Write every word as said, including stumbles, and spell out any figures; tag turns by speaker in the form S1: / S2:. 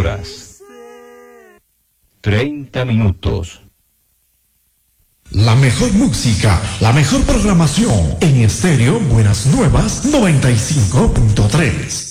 S1: horas treinta minutos.
S2: La mejor música, la mejor programación en Estéreo Buenas Nuevas noventa y cinco punto tres.